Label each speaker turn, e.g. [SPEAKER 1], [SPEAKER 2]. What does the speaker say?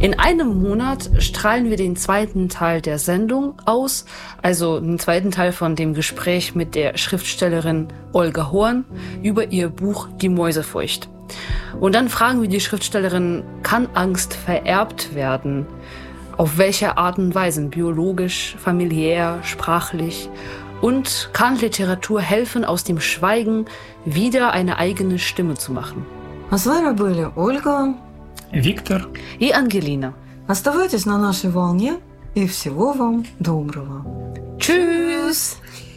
[SPEAKER 1] In einem Monat strahlen wir den zweiten Teil der Sendung aus, also den zweiten Teil von dem Gespräch mit der Schriftstellerin Olga Horn über ihr Buch Die Mäusefurcht. Und dann fragen wir die Schriftstellerin, kann Angst vererbt werden? Auf welche Art und Weise? Biologisch, familiär, sprachlich? Und kann Literatur helfen, aus dem Schweigen wieder eine eigene Stimme zu machen?
[SPEAKER 2] А с вами были Ольга,
[SPEAKER 3] Виктор
[SPEAKER 1] и Ангелина.
[SPEAKER 2] Оставайтесь на нашей волне и всего вам доброго.
[SPEAKER 1] Tschüss!